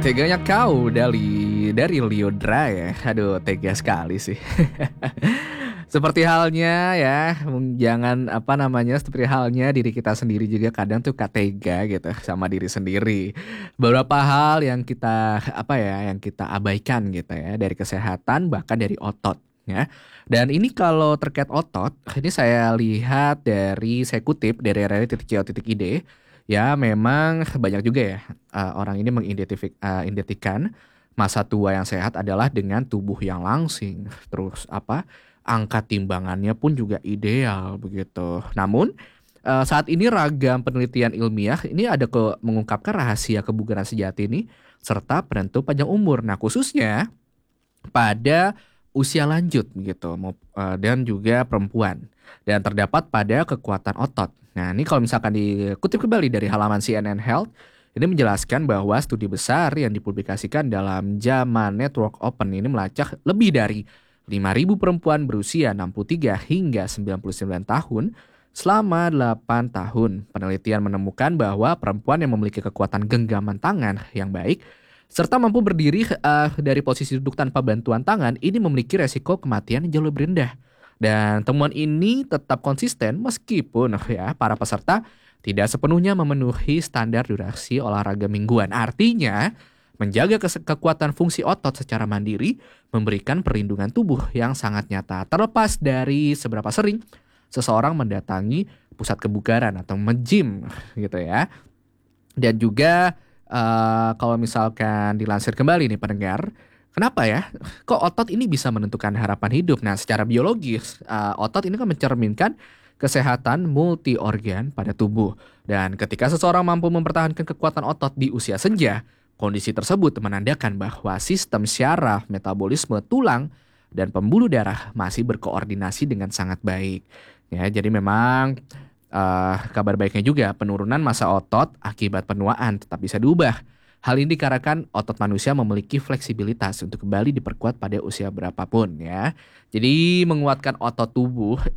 Teganya kau dari Liodra ya. Aduh, tega sekali sih. Seperti halnya ya, jangan apa namanya, seperti halnya diri kita sendiri juga kadang tuh tega gitu sama diri sendiri. Beberapa hal yang kita apa ya, yang kita abaikan gitu ya dari kesehatan bahkan dari otot ya. Dan ini kalau terkait otot, ini saya kutip dari rri.co.id. Ya, memang banyak juga ya orang ini mengidentikan masa tua yang sehat adalah dengan tubuh yang langsing, terus apa angka timbangannya pun juga ideal begitu. Namun saat ini ragam penelitian ilmiah ini mengungkapkan rahasia kebugaran sejati ini serta penentu panjang umur. Nah, khususnya pada usia lanjut gitu dan juga perempuan dan terdapat pada kekuatan otot. Nah, ini kalau misalkan dikutip kembali dari halaman CNN Health, ini menjelaskan bahwa studi besar yang dipublikasikan dalam JAMA Network Open ini melacak lebih dari 5.000 perempuan berusia 63 hingga 99 tahun selama 8 tahun. Penelitian menemukan bahwa perempuan yang memiliki kekuatan genggaman tangan yang baik serta mampu berdiri dari posisi duduk tanpa bantuan tangan ini memiliki resiko kematian yang jauh lebih rendah. Dan temuan ini tetap konsisten meskipun ya para peserta tidak sepenuhnya memenuhi standar durasi olahraga mingguan. Artinya, menjaga kekuatan fungsi otot secara mandiri memberikan perlindungan tubuh yang sangat nyata. Terlepas dari seberapa sering seseorang mendatangi pusat kebugaran atau nge-gym gitu ya. Dan juga kalau misalkan dilansir kembali nih pendengar, kenapa ya? Kok otot ini bisa menentukan harapan hidup? Nah, secara biologis, otot ini kan mencerminkan kesehatan multi organ pada tubuh. Dan ketika seseorang mampu mempertahankan kekuatan otot di usia senja, kondisi tersebut menandakan bahwa sistem syaraf, metabolisme tulang, dan pembuluh darah masih berkoordinasi dengan sangat baik. Ya, jadi memang kabar baiknya juga penurunan massa otot akibat penuaan tetap bisa diubah. Hal ini dikarenakan otot manusia memiliki fleksibilitas untuk kembali diperkuat pada usia berapapun ya. Jadi menguatkan otot tubuh